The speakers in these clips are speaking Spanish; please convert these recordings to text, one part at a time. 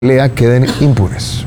queden impunes.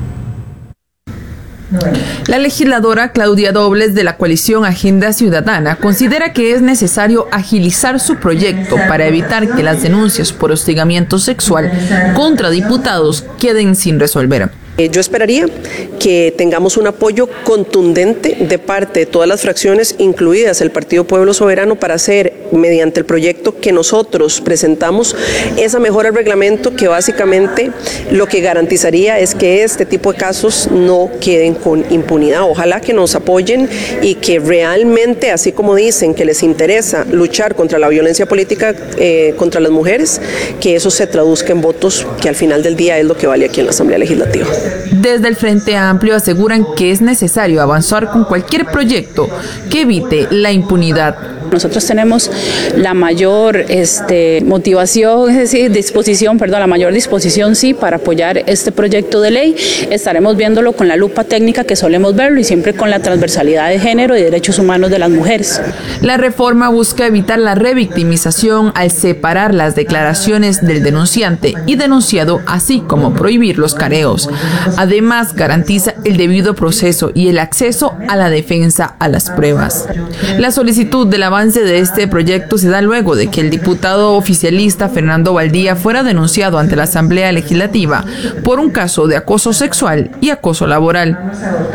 La legisladora Claudia Dobles de la coalición Agenda Ciudadana considera que es necesario agilizar su proyecto para evitar que las denuncias por hostigamiento sexual contra diputados queden sin resolver. Yo esperaría que tengamos un apoyo contundente de parte de todas las fracciones, incluidas el Partido Pueblo Soberano, para hacer, mediante el proyecto que nosotros presentamos, esa mejora al reglamento que básicamente lo que garantizaría es que este tipo de casos no queden con impunidad. Ojalá que nos apoyen y que realmente, así como dicen que les interesa luchar contra la violencia política contra las mujeres, que eso se traduzca en votos, que al final del día es lo que vale aquí en la Asamblea Legislativa. Desde el Frente Amplio aseguran que es necesario avanzar con cualquier proyecto que evite la impunidad. Nosotros tenemos la mayor motivación, es decir, la mayor disposición sí para apoyar este proyecto de ley. Estaremos viéndolo con la lupa técnica que solemos verlo y siempre con la transversalidad de género y derechos humanos de las mujeres. La reforma busca evitar la revictimización al separar las declaraciones del denunciante y denunciado, así como prohibir los careos. Además, garantiza el debido proceso y el acceso a la defensa a las pruebas. La solicitud del avance de este proyecto se da luego de que el diputado oficialista Fernando Valdía fuera denunciado ante la Asamblea Legislativa por un caso de acoso sexual y acoso laboral.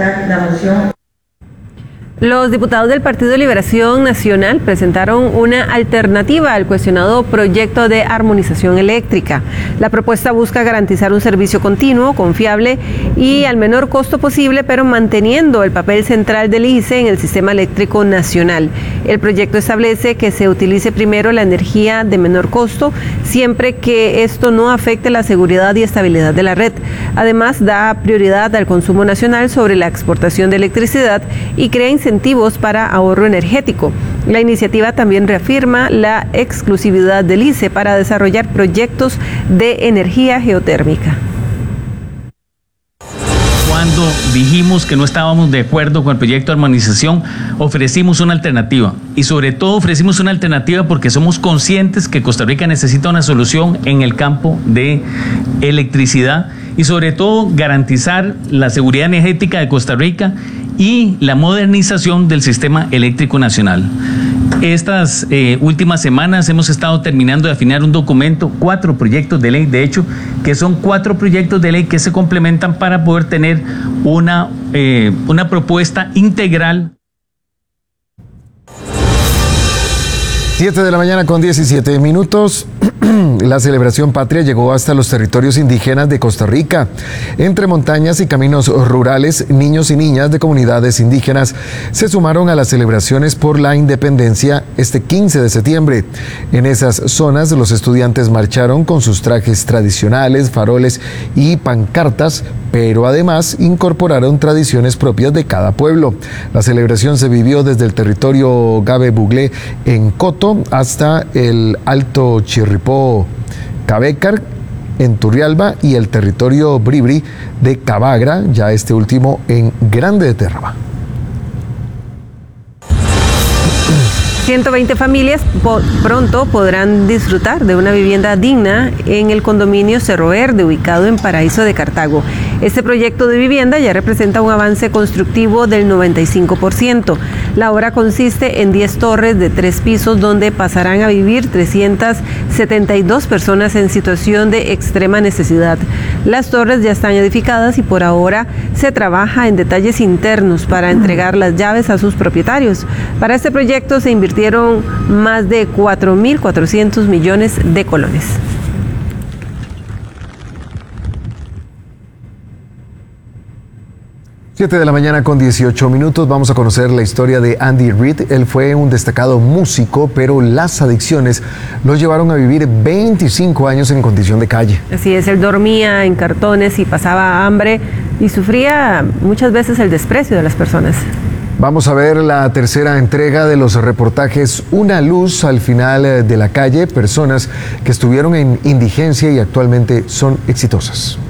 Los diputados del Partido de Liberación Nacional presentaron una alternativa al cuestionado proyecto de armonización eléctrica. La propuesta busca garantizar un servicio continuo, confiable y al menor costo posible, pero manteniendo el papel central del ICE en el sistema eléctrico nacional. El proyecto establece que se utilice primero la energía de menor costo, siempre que esto no afecte la seguridad y estabilidad de la red. Además, da prioridad al consumo nacional sobre la exportación de electricidad y crea incentivos para ahorro energético. La iniciativa también reafirma la exclusividad del ICE para desarrollar proyectos de energía geotérmica. Cuando dijimos que no estábamos de acuerdo con el proyecto de armonización, ofrecimos una alternativa y sobre todo ofrecimos una alternativa porque somos conscientes que Costa Rica necesita una solución en el campo de electricidad y sobre todo garantizar la seguridad energética de Costa Rica y la modernización del sistema eléctrico nacional. Estas últimas semanas hemos estado terminando de afinar un documento, 4 proyectos de ley, de hecho, que son 4 proyectos de ley que se complementan para poder tener una propuesta integral. 7 de la mañana con 17 minutos. La celebración patria llegó hasta los territorios indígenas de Costa Rica. Entre montañas y caminos rurales, niños y niñas de comunidades indígenas se sumaron a las celebraciones por la independencia este 15 de septiembre. En esas zonas, los estudiantes marcharon con sus trajes tradicionales, faroles y pancartas, pero además incorporaron tradiciones propias de cada pueblo. La celebración se vivió desde el territorio Gabe Buglé en Coto hasta el Alto Chirripó Cabecar en Turrialba y el territorio Bribri de Cabagra, ya este último en Grande de Terraba. 120 familias pronto podrán disfrutar de una vivienda digna en el condominio Cerro Verde, ubicado en Paraíso de Cartago. Este proyecto de vivienda ya representa un avance constructivo del 95%. La obra consiste en 10 torres de 3 pisos donde pasarán a vivir 372 personas en situación de extrema necesidad. Las torres ya están edificadas y por ahora se trabaja en detalles internos para entregar las llaves a sus propietarios. Para este proyecto se invirtieron más de 4.400 millones de colones. Siete de la mañana con 18 minutos. Vamos a conocer la historia de Andy Reid. Él fue un destacado músico, pero las adicciones lo llevaron a vivir 25 años en condición de calle. Así es, él dormía en cartones y pasaba hambre y sufría muchas veces el desprecio de las personas. Vamos a ver la tercera entrega de los reportajes Una luz al final de la calle, personas que estuvieron en indigencia y actualmente son exitosas.